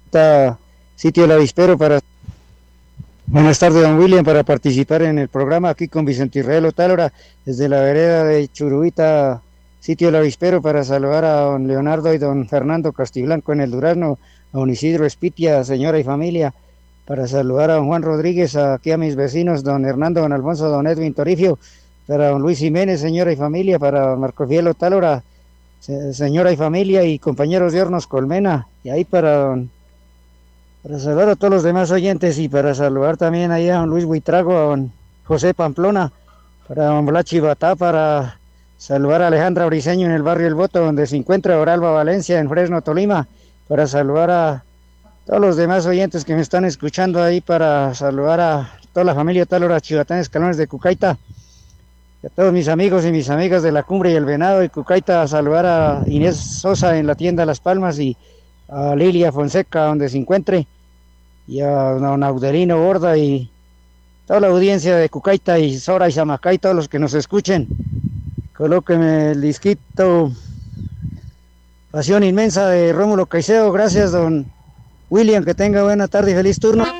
Está sitio El Avispero para... Buenas tardes, don William, para participar en el programa aquí con Vicente Israel Otálora, desde la vereda de Churubita, sitio El Avispero, para saludar a don Leonardo y don Fernando Castiblanco en el Durazno, a don Isidro Espitia, señora y familia, para saludar a don Juan Rodríguez, aquí a mis vecinos, don Hernando, don Alfonso, don Edwin Torifio, para don Luis Jiménez, señora y familia, para don Marco Fiel Otálora, señora y familia y compañeros de Hornos Colmena, y ahí para saludar a todos los demás oyentes y para saludar también ahí a don Luis Buitrago, a don José Pamplona, para don Blachi Batá, para saludar a Alejandra Briseño en el barrio El Voto, donde se encuentra Oralba Valencia en Fresno, Tolima, para saludar a todos los demás oyentes que me están escuchando ahí, para saludar a toda la familia Tálora Chivatán Escalones de Cucaita, y a todos mis amigos y mis amigas de la Cumbre y el Venado y Cucaita, a saludar a Inés Sosa en la tienda Las Palmas y a Lilia Fonseca donde se encuentre, y a don Audelino Borda y toda la audiencia de Cucaita y Sora y Zamacay, todos los que nos escuchen. Colóqueme el disquito Pasión Inmensa de Rómulo Caicedo. Gracias, don William, que tenga buena tarde y feliz turno.